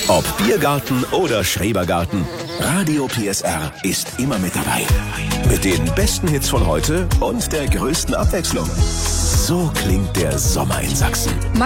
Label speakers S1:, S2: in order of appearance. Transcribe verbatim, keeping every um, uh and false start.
S1: Ob Biergarten oder Schrebergarten, Radio P S R ist immer mit dabei. Mit den besten Hits von heute und der größten Abwechslung. So klingt der Sommer in Sachsen.